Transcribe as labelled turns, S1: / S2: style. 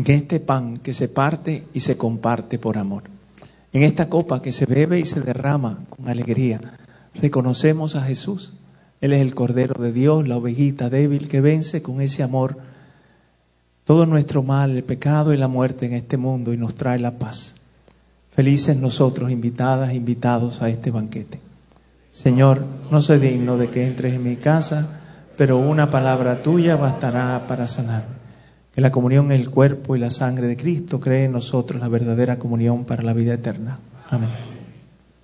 S1: en este pan que se parte y se comparte por amor. En esta copa que se bebe y se derrama con alegría, reconocemos a Jesús. Él es el Cordero de Dios, la ovejita débil que vence con ese amor todo nuestro mal, el pecado y la muerte en este mundo y nos trae la paz. Felices nosotros, invitadas, invitados a este banquete. Señor, no soy digno de que entres en mi casa, pero una palabra tuya bastará para sanarme. Que la comunión en el cuerpo y la sangre de Cristo cree en nosotros la verdadera comunión para la vida eterna. Amén.